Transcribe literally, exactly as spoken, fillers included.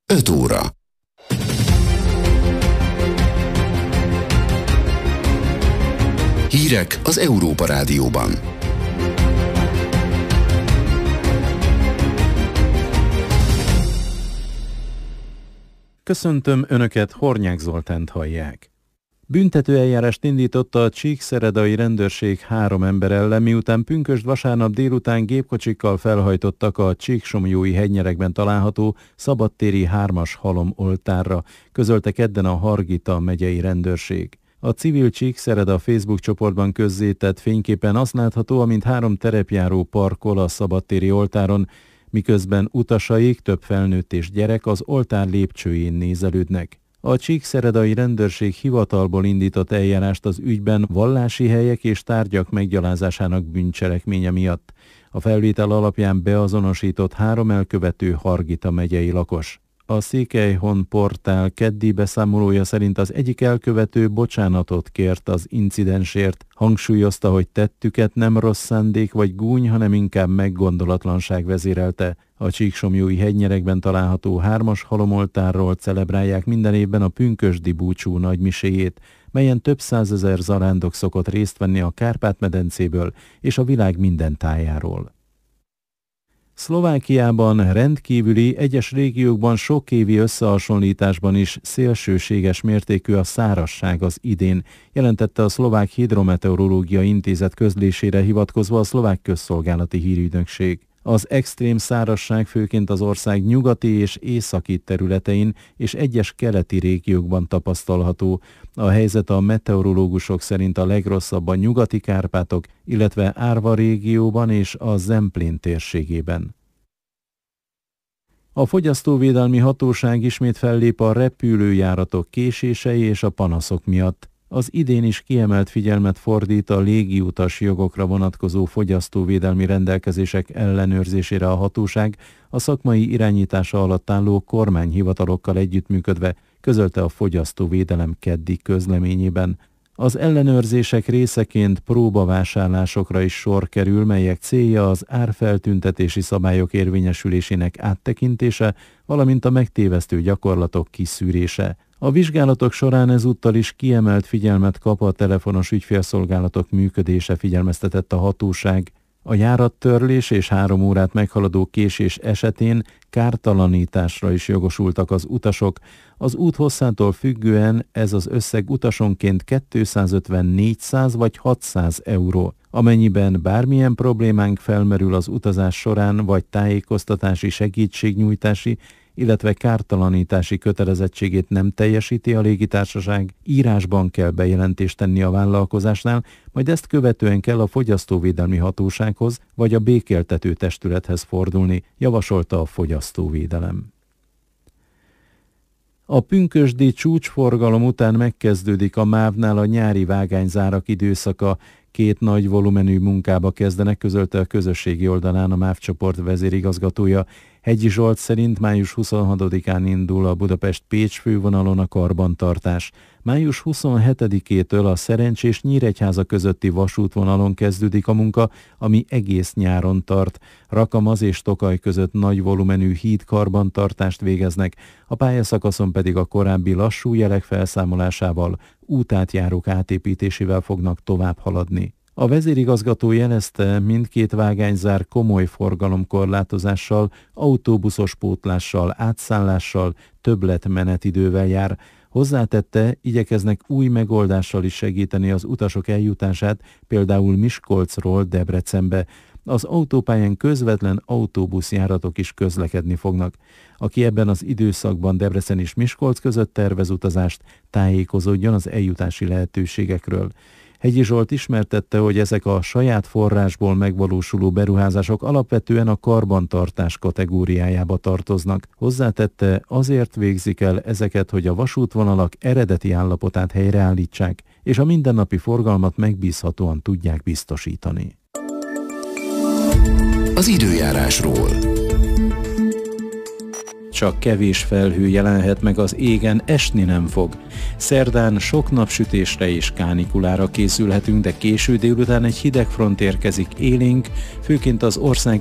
öt óra. Hírek az Európa Rádióban. Köszöntöm Önöket, Hornyák Zoltánt hallják. Büntetőeljárást indította a csíkszeredai rendőrség három ember ellen, miután pünkösd vasárnap délután gépkocsikkal felhajtottak a Csíksomlyói hegynyerekben található szabadtéri hármas halomoltárra, közölte kedden a Hargita megyei rendőrség. A civil Csíkszereda Facebook csoportban közzétett fényképen azt látható, amint három terepjáró parkol a szabadtéri oltáron, miközben utasaik, több felnőtt és gyerek az oltár lépcsőjén nézelődnek. A csíkszeredai rendőrség hivatalból indított eljárást az ügyben vallási helyek és tárgyak meggyalázásának bűncselekménye miatt. A felvétel alapján beazonosított három elkövető Hargita megyei lakos. A Székelyhon portál keddi beszámolója szerint az egyik elkövető bocsánatot kért az incidensért, hangsúlyozta, hogy tettüket nem rossz szándék vagy gúny, hanem inkább meggondolatlanság vezérelte. A Csíksomlyói hegynyerekben található hármas halomoltárról celebrálják minden évben a pünkösdi búcsú nagymiséjét, melyen több százezer zarándok szokott részt venni a Kárpát-medencéből és a világ minden tájáról. Szlovákiában rendkívüli, egyes régiókban sokévi összehasonlításban is szélsőséges mértékű a szárazság az idén, jelentette a Szlovák Hidrometeorológia Intézet közlésére hivatkozva a szlovák közszolgálati hírügynökség. Az extrém szárazság főként az ország nyugati és északi területein és egyes keleti régiókban tapasztalható. A helyzet a meteorológusok szerint a legrosszabb a nyugati Kárpátok, illetve Árva régióban és a Zemplén térségében. A Fogyasztóvédelmi Hatóság ismét fellép a repülőjáratok késései és a panaszok miatt. Az idén is kiemelt figyelmet fordít a légiutas jogokra vonatkozó fogyasztóvédelmi rendelkezések ellenőrzésére a hatóság, a szakmai irányítása alatt álló kormányhivatalokkal együttműködve, közölte a Fogyasztóvédelem keddi közleményében. Az ellenőrzések részeként próbavásárlásokra is sor kerül, melyek célja az árfeltüntetési szabályok érvényesülésének áttekintése, valamint a megtévesztő gyakorlatok kiszűrése. A vizsgálatok során ezúttal is kiemelt figyelmet kap a telefonos ügyfélszolgálatok működése, figyelmeztetett a hatóság. A járattörlés és három órát meghaladó késés esetén kártalanításra is jogosultak az utasok. Az út hosszától függően ez az összeg utasonként kétszázötven-négyszáz vagy hatszáz euró. Amennyiben bármilyen problémánk felmerül az utazás során, vagy tájékoztatási, segítségnyújtási, illetve kártalanítási kötelezettségét nem teljesíti a légitársaság, írásban kell bejelentést tenni a vállalkozásnál, majd ezt követően kell a Fogyasztóvédelmi Hatósághoz vagy a békéltető testülethez fordulni, javasolta a Fogyasztóvédelem. A pünkösdi csúcsforgalom után megkezdődik a mávnál a nyári vágányzárak időszaka, két nagy volumenű munkába kezdenek, közölte a közösségi oldalán a MÁV csoport vezérigazgatója. Hegyi Zsolt szerint május huszonhatodikán indul a Budapest-Pécs fővonalon a karbantartás. május huszonhetedikétől a Szerencsés Nyíregyháza közötti vasútvonalon kezdődik a munka, ami egész nyáron tart. Rakamaz és Tokaj között nagy volumenű híd karbantartást végeznek, a pályaszakaszon pedig a korábbi lassú jelek felszámolásával, útátjárók átépítésével fognak tovább haladni. A vezérigazgató jelezte, mindkét vágányzár komoly forgalomkorlátozással, autóbuszos pótlással, átszállással, többlet menetidővel jár. Hozzátette, igyekeznek új megoldással is segíteni az utasok eljutását, például Miskolcról Debrecenbe. Az autópályán közvetlen autóbuszjáratok is közlekedni fognak. Aki ebben az időszakban Debrecen és Miskolc között tervez utazást, tájékozódjon az eljutási lehetőségekről. Hegyi Zsolt ismertette, hogy ezek a saját forrásból megvalósuló beruházások alapvetően a karbantartás kategóriájába tartoznak. Hozzátette, azért végzik el ezeket, hogy a vasútvonalak eredeti állapotát helyreállítsák, és a mindennapi forgalmat megbízhatóan tudják biztosítani. Az időjárásról. Csak kevés felhő jelenhet meg az égen, esni nem fog. Szerdán sok napsütésre és kánikulára készülhetünk, de késő délután egy hideg front érkezik élénk, főként az ország